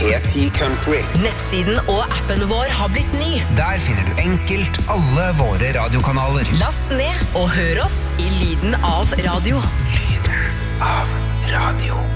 P10 Country. Nettsiden og appen vår har blitt ny. Der finner du enkelt alle våre radiokanaler. Last ned og hør oss i lyden av radio. Lyden av radio.